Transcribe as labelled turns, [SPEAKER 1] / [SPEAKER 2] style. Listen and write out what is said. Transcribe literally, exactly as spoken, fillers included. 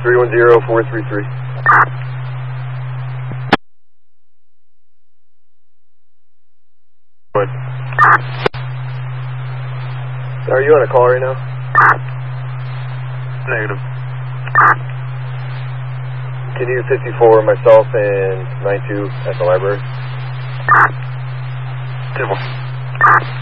[SPEAKER 1] three one zero, four three three. What? Are you on a call right now? Negative. Can you fifty-four myself and nine two at the library? Simple.